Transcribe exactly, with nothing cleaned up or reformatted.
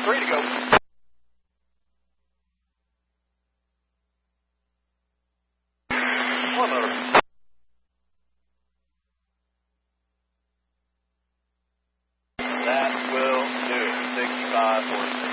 three to go. One motor. That will do it. sixty-five horsepower.